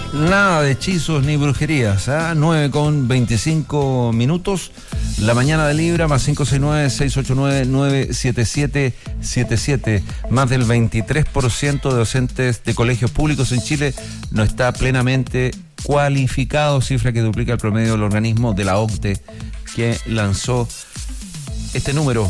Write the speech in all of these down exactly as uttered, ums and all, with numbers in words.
Nada de hechizos ni brujerías, ¿eh? nueve con veinticinco minutos. La mañana de Libra, más cinco seis nueve, seis ocho nueve, nueve siete siete siete siete. Más del veintitrés por ciento de docentes de colegios públicos en Chile no está plenamente cualificado, cifra que duplica el promedio del organismo de la O C D E que lanzó este número.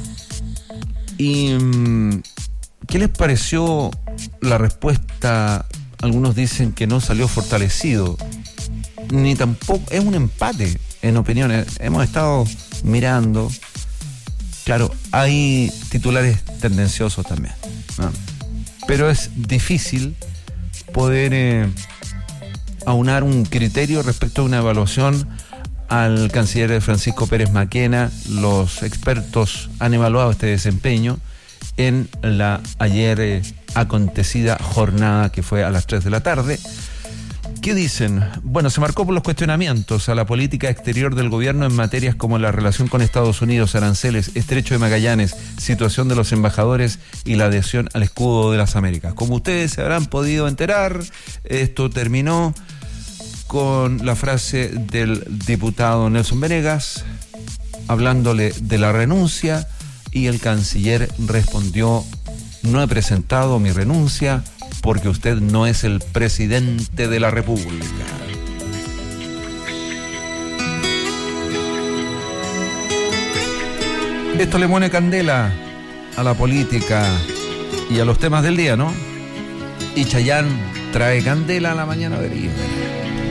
¿Y qué les pareció la respuesta? Algunos dicen que no salió fortalecido, ni tampoco, es un empate en opiniones. Hemos estado mirando, claro, hay titulares tendenciosos también, ¿no? Pero es difícil poder eh, aunar un criterio respecto a una evaluación al canciller Francisco Pérez Maquena. Los expertos han evaluado este desempeño en la ayer eh, acontecida jornada que fue a las tres de la tarde. ¿Qué dicen? Bueno, se marcó por los cuestionamientos a la política exterior del gobierno en materias como la relación con Estados Unidos, aranceles, Estrecho de Magallanes, situación de los embajadores y la adhesión al escudo de las Américas. Como ustedes se habrán podido enterar, esto terminó con la frase del diputado Nelson Venegas hablándole de la renuncia, y el canciller respondió: no he presentado mi renuncia porque usted no es el presidente de la República. Esto le pone candela a la política y a los temas del día, ¿no? Y Chayanne trae candela a la mañana de Libra.